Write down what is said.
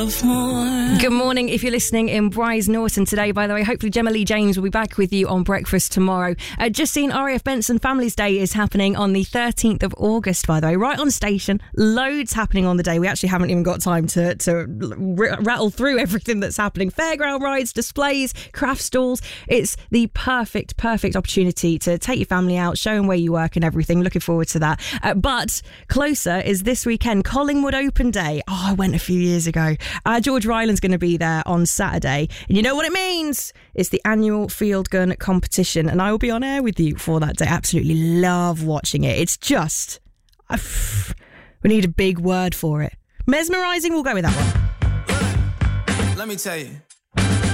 yourself more. Good morning if you're listening in Bryce Norton today, by the way. Hopefully Gemma Lee James will be back with you on Breakfast tomorrow. Just seen RAF Benson Families Day is happening on the 13th of August, by the way, right on station. Loads happening on the day. We actually haven't even got time to rattle through everything that's happening. Fairground rides, displays, craft stalls. It's the perfect opportunity to take your family out, show them where you work and everything. Looking forward to that. But closer is this weekend, Collingwood Open Day. Oh, I went a few years ago. George Ryland's going to be there on Saturday. And you know what it means? It's the annual field gun competition. And I will be on air with you for that day. Absolutely love watching it. It's just... we need a big word for it. Mesmerising, we'll go with that one. Let me tell you.